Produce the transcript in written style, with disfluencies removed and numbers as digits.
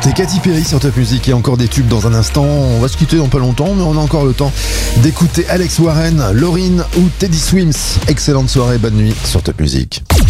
C'était Katy Perry sur Top Music et encore des tubes dans un instant. On va se quitter dans pas longtemps, mais on a encore le temps d'écouter Alex Warren, Lauryn ou Teddy Swims. Excellente soirée, bonne nuit sur Top Music.